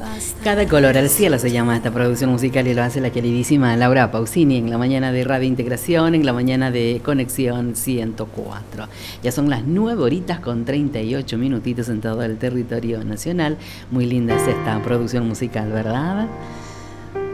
Cada color al cielo se llama esta producción musical y lo hace la queridísima Laura Pausini en la mañana de Radio Integración, en la mañana de Conexión 104. Ya son las 9 horitas con 38 minutitos en todo el territorio nacional. Muy linda es esta producción musical, ¿verdad?